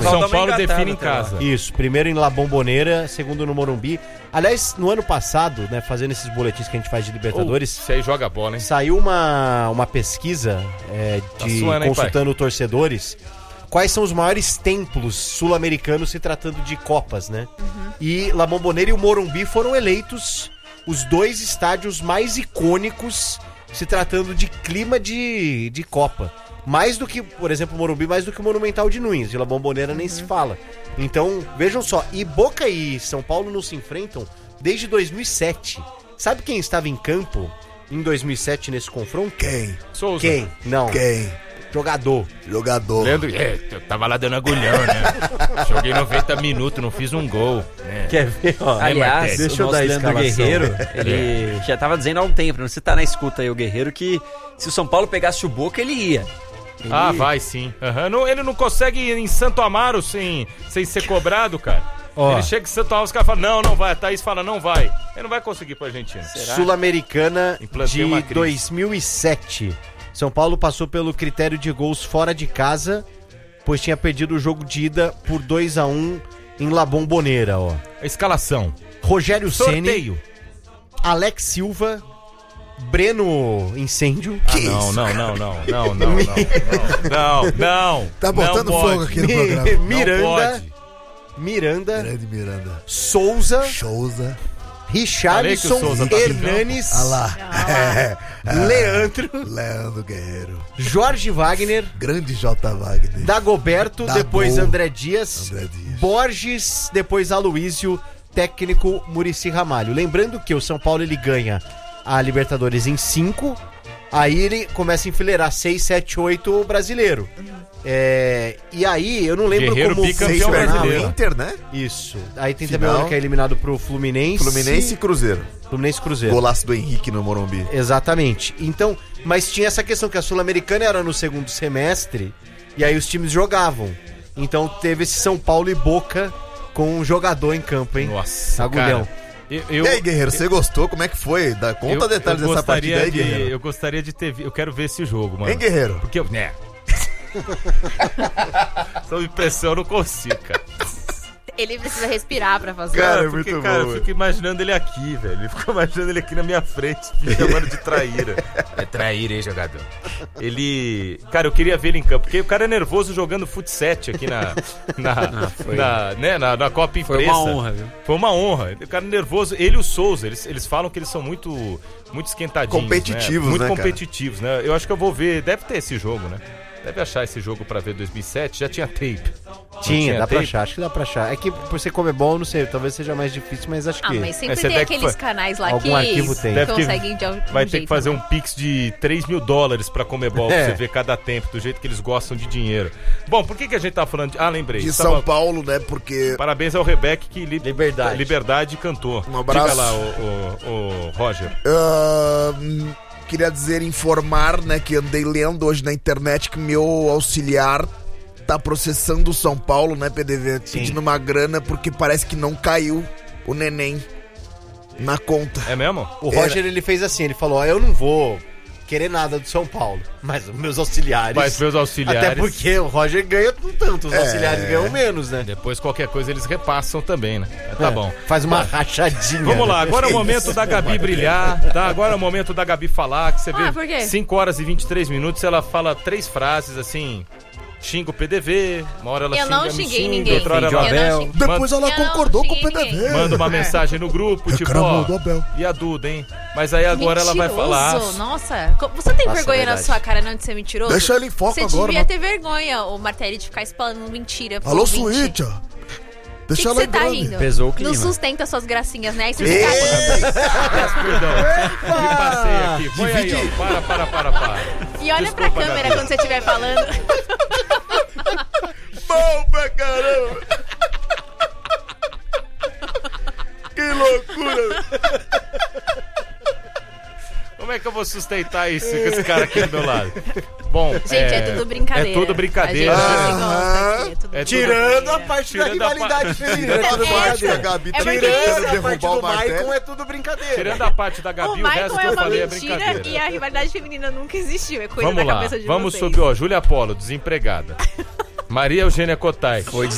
São Paulo define em casa. Isso, primeiro em La Bombonera, segundo no Morumbi. Aliás, no ano passado, né, fazendo esses boletins que a gente faz de Libertadores... Você aí joga bola, hein? Saiu uma pesquisa consultando torcedores... Quais são os maiores templos sul-americanos se tratando de Copas, né? E La Bombonera e o Morumbi foram eleitos os dois estádios mais icônicos se tratando de clima de Copa. Mais do que, por exemplo, o Morumbi, mais do que o Monumental de Nunes. De La Bombonera nem se fala. Então, vejam só. E Boca e São Paulo não se enfrentam desde 2007. Sabe quem estava em campo em 2007 nesse confronto? Quem? Souza. Quem? Não. Quem? Jogador. Leandro, eu tava lá dando agulhão, né? Joguei 90 minutos, não fiz um gol. Né? Quer ver, ó? Aliás, deixa eu dar a Leandro escalação. Guerreiro, ele já tava dizendo há um tempo, não sei se tá na escuta aí o Guerreiro, que se o São Paulo pegasse o Boca, ele ia. Vai sim. Ele não consegue ir em Santo Amaro sem ser cobrado, cara. Ele chega em Santo Amaro, os caras falam, não vai. A Thaís fala, não vai. Ele não vai conseguir pra Argentina. Sul-Americana Implantei de uma crise. 2007. São Paulo passou pelo critério de gols fora de casa, pois tinha perdido o jogo de ida por 2-1 em La Bombonera, ó. A escalação. Rogério Ceni, Sorteio. Alex Silva, Breno Incêndio. Não. Tá botando não fogo pode. aqui no programa. Miranda, Grande Miranda. Souza, Souza. Richarlison, Souza tá Hernanes, Ah lá. Leandro Guerreiro. Jorge Wagner, Grande J. Wagner. Dagoberto, Dago. depois André Dias, André Dias. Borges, depois Aloísio, técnico Muricy Ramalho. Lembrando que o São Paulo ele ganha a Libertadores em 5, aí ele começa a enfileirar 6, 7, 8 brasileiro. E aí, eu não lembro Guerreiro como bicampeão funcionava. brasileiro. Inter, né? Isso. Aí tem Final. também o ano que é eliminado pro Fluminense. Fluminense e Cruzeiro. Fluminense e Cruzeiro. Golaço do Henrique no Morumbi. Exatamente. Então, mas tinha essa questão que a Sul-Americana era no segundo semestre e aí os times jogavam. Então teve esse São Paulo e Boca com um jogador em campo, hein? Nossa, Agulhão. cara. E aí, Guerreiro, você gostou? Como é que foi? Conta detalhes dessa partida aí, Guerreiro. Eu gostaria de ter... Eu quero ver esse jogo, mano. Hein, Guerreiro? Porque eu... Né? Sob pressão eu não consigo, cara. Ele precisa respirar pra fazer. Cara, é Porque, muito cara, bom. eu fico imaginando ele aqui, velho. Eu fico imaginando ele aqui na minha frente, me chamando de traíra. É traíra, hein, jogador? Ele... Cara, eu queria ver ele em campo, porque o cara é nervoso jogando fut-7 aqui na Copa Imprensa. Foi uma honra, viu? Foi uma honra. O cara nervoso, ele e o Souza, eles falam que eles são muito esquentadinhos, Competitivos, né? Muito né, competitivos, né? Eu acho que eu vou ver, deve ter esse jogo, né? Deve achar esse jogo pra ver 2007, já tinha tape. Tinha, dá pra achar, acho que dá pra achar. É que por ser Comebol, não sei, talvez seja mais difícil, mas acho que... Mas sempre Você tem deve aqueles fa- canais lá algum que arquivo tem. Deve ter- conseguem de algum Vai ter jeito, que fazer né? um pix de $3 mil pra Comebol, pra você ver cada tempo, do jeito que eles gostam de dinheiro. Bom, por que a gente tá falando de... Ah, lembrei. De Tava- São Paulo, né? Porque... Parabéns ao Rebeck que Liberdade cantou. Um abraço. Diga lá, o Roger. Queria informar, né, que andei lendo hoje na internet que meu auxiliar tá processando o São Paulo, né, PDV, pedindo uma grana porque parece que não caiu o neném na conta. É mesmo? O Roger, ele fez assim, ele falou, eu não vou querer nada do São Paulo, mas os meus auxiliares... Mas meus auxiliares... Até porque o Roger ganha tanto, os auxiliares ganham menos, né? Depois qualquer coisa eles repassam também, né? Tá bom. Faz uma rachadinha. Vamos lá, né? agora é o momento da Gabi brilhar, tá? Agora é o momento da Gabi falar, que você vê por quê? 5 horas e 23 minutos, ela fala 3 frases assim, xinga o PDV, uma hora ela Eu xinga, não me xinguei xinga, ninguém. outra hora Eu ela não xinguei. Depois ela Eu não concordou com o xinguei PDV. ninguém. manda uma mensagem no grupo, tipo, Reclamou ó, do Abel. e a Duda, hein? Mas aí agora ela vai falar... Mentiroso. Nossa, você tem Nossa, vergonha na verdade. sua cara não de ser mentiroso? Deixa ele em foco Você agora, devia né? ter vergonha, o Martelli, de ficar espalhando mentira. pro Alô, ouvinte. Suítia. O que Deixa ela você tá grande. rindo? Pesou o clima. Não sustenta suas gracinhas, né? Aí você Ei! fica... Perdão, me passei aqui. Põe aí, ó. Para. E olha pra Desculpa, câmera Gabi. quando você estiver falando. Bom pra caramba. Que loucura. Como é que eu vou sustentar isso com esse cara aqui do meu lado? Bom, Gente, é tudo brincadeira. É tudo brincadeira. A gente gosta aqui, é tudo É tudo- Tirando a parte Tirando da a rivalidade feminina, é tudo Tirando a parte que a brincadeira. Gabi tá porque tentando Tirando a parte derrubar do o Martelli. Maicon, é tudo brincadeira. Tirando a parte da O Gabi, o resto Michael que é eu uma falei é mentira brincadeira. e a rivalidade feminina nunca existiu. É coisa Vamos da lá, cabeça de vamos vocês. subir, ó, Júlia Apolo, desempregada. Maria Eugênia Cotai. Foi